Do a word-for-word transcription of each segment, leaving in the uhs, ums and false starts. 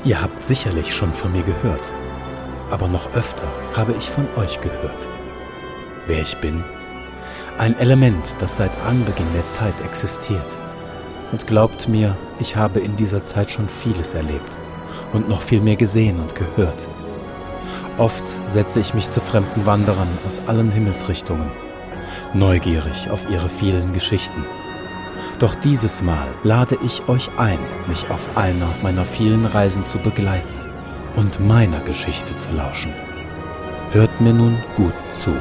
Ihr habt sicherlich schon von mir gehört, aber noch öfter habe ich von euch gehört. Wer ich bin? Ein Element, das seit Anbeginn der Zeit existiert. Und glaubt mir, ich habe in dieser Zeit schon vieles erlebt und noch viel mehr gesehen und gehört. Oft setze ich mich zu fremden Wanderern aus allen Himmelsrichtungen, neugierig auf ihre vielen Geschichten. Doch dieses Mal lade ich euch ein, mich auf einer meiner vielen Reisen zu begleiten und meiner Geschichte zu lauschen. Hört mir nun gut zu.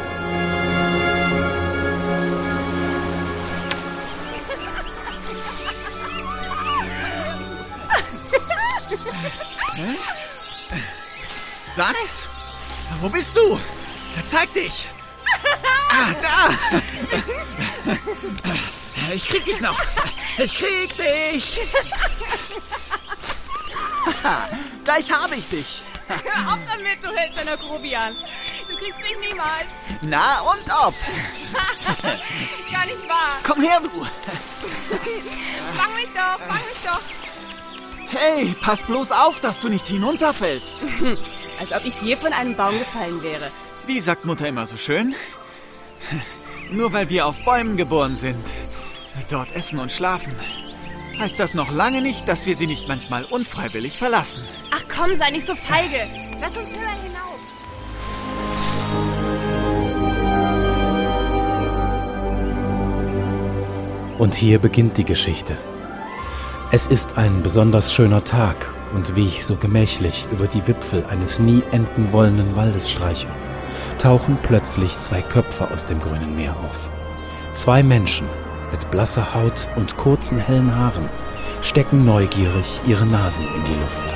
Sanis? Wo bist du? Da, zeig dich! Ah, da! Ich krieg dich noch! Ich krieg dich! Gleich habe ich dich! Hör auf damit, du hölzerner Grobian! Du kriegst mich niemals! Na und ob! Ist gar nicht wahr! Komm her, du! Fang mich doch, fang mich doch! Hey, pass bloß auf, dass du nicht hinunterfällst! Als ob ich je von einem Baum gefallen wäre. Wie sagt Mutter immer so schön? Nur weil wir auf Bäumen geboren sind, dort essen und schlafen, heißt das noch lange nicht, dass wir sie nicht manchmal unfreiwillig verlassen. Ach komm, sei nicht so feige. Lass uns höher hinauf. Und hier beginnt die Geschichte. Es ist ein besonders schöner Tag, und wie ich so gemächlich über die Wipfel eines nie enden wollenden Waldes streiche, tauchen plötzlich zwei Köpfe aus dem grünen Meer auf. Zwei Menschen mit blasser Haut und kurzen hellen Haaren stecken neugierig ihre Nasen in die Luft.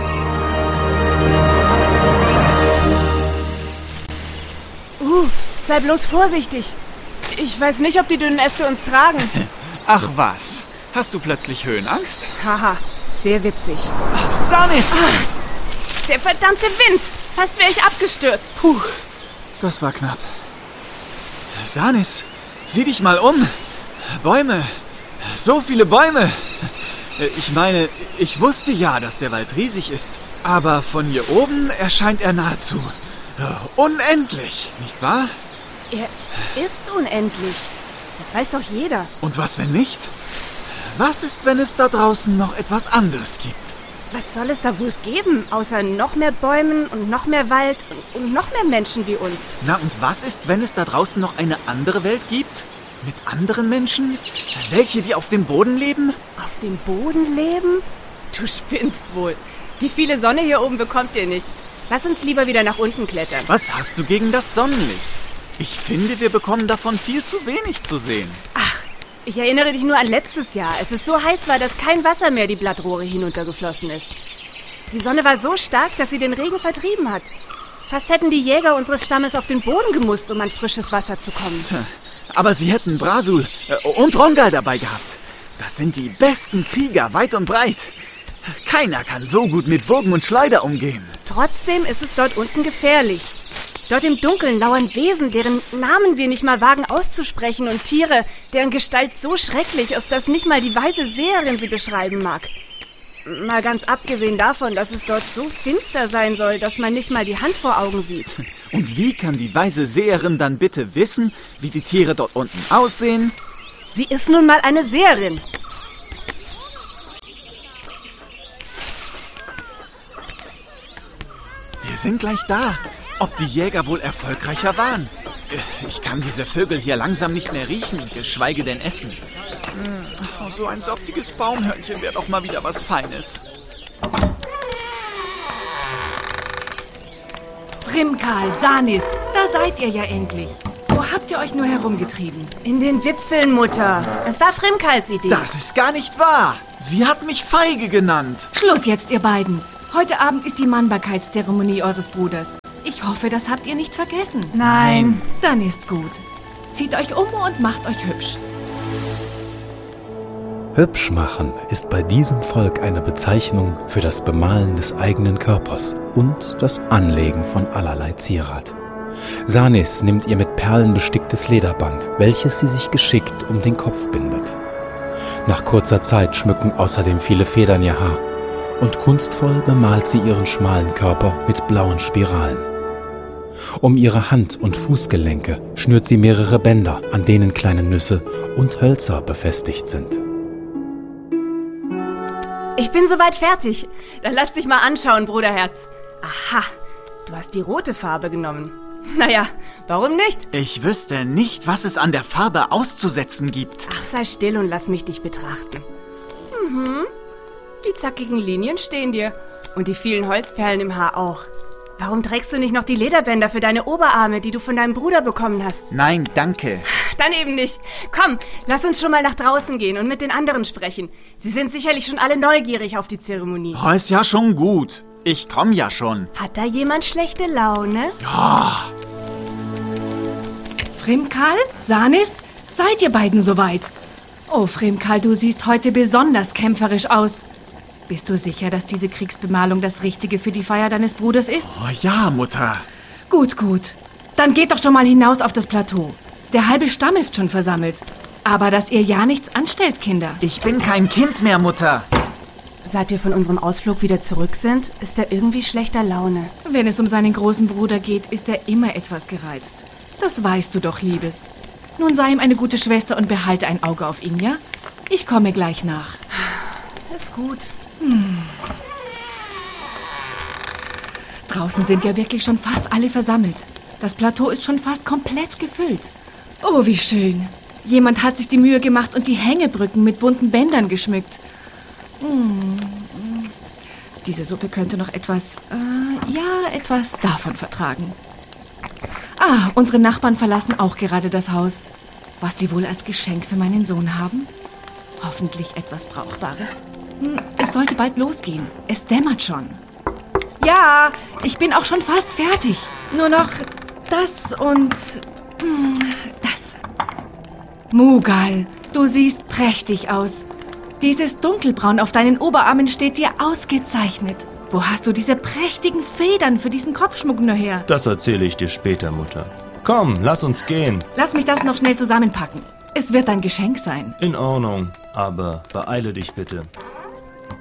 Uh, sei bloß vorsichtig. Ich weiß nicht, ob die dünnen Äste uns tragen. Ach was, hast du plötzlich Höhenangst? Haha, sehr witzig. Sanis! Ah, der verdammte Wind! Fast wäre ich abgestürzt. Puh, das war knapp. Sanis, sieh dich mal um. Bäume, so viele Bäume. Ich meine, ich wusste ja, dass der Wald riesig ist. Aber von hier oben erscheint er nahezu unendlich, nicht wahr? Er ist unendlich. Das weiß doch jeder. Und was, wenn nicht? Was ist, wenn es da draußen noch etwas anderes gibt? Was soll es da wohl geben, außer noch mehr Bäumen und noch mehr Wald und, und noch mehr Menschen wie uns? Na, und was ist, wenn es da draußen noch eine andere Welt gibt? Mit anderen Menschen? Welche, die auf dem Boden leben? Auf dem Boden leben? Du spinnst wohl. Die viele Sonne hier oben bekommt ihr nicht. Lass uns lieber wieder nach unten klettern. Was hast du gegen das Sonnenlicht? Ich finde, wir bekommen davon viel zu wenig zu sehen. Ach, ich erinnere dich nur an letztes Jahr, als es so heiß war, dass kein Wasser mehr die Blattrohre hinuntergeflossen ist. Die Sonne war so stark, dass sie den Regen vertrieben hat. Fast hätten die Jäger unseres Stammes auf den Boden gemusst, um an frisches Wasser zu kommen. Tja, aber sie hätten Brasul äh, und Rongal dabei gehabt. Das sind die besten Krieger, weit und breit. Keiner kann so gut mit Bogen und Schleuder umgehen. Trotzdem ist es dort unten gefährlich. Dort im Dunkeln lauern Wesen, deren Namen wir nicht mal wagen auszusprechen, und Tiere, deren Gestalt so schrecklich ist, dass nicht mal die weise Seherin sie beschreiben mag. Mal ganz abgesehen davon, dass es dort so finster sein soll, dass man nicht mal die Hand vor Augen sieht. Und wie kann die weise Seherin dann bitte wissen, wie die Tiere dort unten aussehen? Sie ist nun mal eine Seherin. Wir sind gleich da. Ob die Jäger wohl erfolgreicher waren? Ich kann diese Vögel hier langsam nicht mehr riechen, geschweige denn essen. Oh, so ein saftiges Baumhörnchen wäre doch mal wieder was Feines. Frimkal, Sanis, da seid ihr ja endlich. Wo habt ihr euch nur herumgetrieben? In den Wipfeln, Mutter. Es war Frimkals Idee. Das ist gar nicht wahr. Sie hat mich feige genannt. Schluss jetzt, ihr beiden. Heute Abend ist die Mannbarkeitszeremonie eures Bruders. Ich hoffe, das habt ihr nicht vergessen. Nein. Dann ist gut. Zieht euch um und macht euch hübsch. Hübsch machen ist bei diesem Volk eine Bezeichnung für das Bemalen des eigenen Körpers und das Anlegen von allerlei Zierat. Sanis nimmt ihr mit Perlen besticktes Lederband, welches sie sich geschickt um den Kopf bindet. Nach kurzer Zeit schmücken außerdem viele Federn ihr Haar und kunstvoll bemalt sie ihren schmalen Körper mit blauen Spiralen. Um ihre Hand- und Fußgelenke schnürt sie mehrere Bänder, an denen kleine Nüsse und Hölzer befestigt sind. Ich bin soweit fertig. Dann lass dich mal anschauen, Bruderherz. Aha, du hast die rote Farbe genommen. Naja, warum nicht? Ich wüsste nicht, was es an der Farbe auszusetzen gibt. Ach, sei still und lass mich dich betrachten. Mhm, die zackigen Linien stehen dir. Und die vielen Holzperlen im Haar auch. Warum trägst du nicht noch die Lederbänder für deine Oberarme, die du von deinem Bruder bekommen hast? Nein, danke. Dann eben nicht. Komm, lass uns schon mal nach draußen gehen und mit den anderen sprechen. Sie sind sicherlich schon alle neugierig auf die Zeremonie. Oh, ist ja schon gut. Ich komm ja schon. Hat da jemand schlechte Laune? Ja. Frimkal, Sanis, seid ihr beiden soweit? Oh, Frimkal, du siehst heute besonders kämpferisch aus. Bist du sicher, dass diese Kriegsbemalung das Richtige für die Feier deines Bruders ist? Oh ja, Mutter. Gut, gut. Dann geht doch schon mal hinaus auf das Plateau. Der halbe Stamm ist schon versammelt. Aber dass ihr ja nichts anstellt, Kinder. Ich bin kein Kind mehr, Mutter. Seit wir von unserem Ausflug wieder zurück sind, ist er irgendwie schlechter Laune. Wenn es um seinen großen Bruder geht, ist er immer etwas gereizt. Das weißt du doch, Liebes. Nun sei ihm eine gute Schwester und behalte ein Auge auf ihn, ja? Ich komme gleich nach. Ist gut. Hm. Draußen sind ja wirklich schon fast alle versammelt. Das Plateau ist schon fast komplett gefüllt. Oh, wie schön. Jemand hat sich die Mühe gemacht und die Hängebrücken mit bunten Bändern geschmückt. Hm. Diese Suppe könnte noch etwas, äh, ja, etwas davon vertragen. Ah, unsere Nachbarn verlassen auch gerade das Haus. Was sie wohl als Geschenk für meinen Sohn haben? Hoffentlich etwas Brauchbares. Hm, es sollte bald losgehen. Es dämmert schon. Ja, ich bin auch schon fast fertig. Nur noch das und hm, das. Mughal, du siehst prächtig aus. Dieses Dunkelbraun auf deinen Oberarmen steht dir ausgezeichnet. Wo hast du diese prächtigen Federn für diesen Kopfschmuck nur her? Das erzähle ich dir später, Mutter. Komm, lass uns gehen. Lass mich das noch schnell zusammenpacken. Es wird ein Geschenk sein. In Ordnung, aber beeile dich bitte.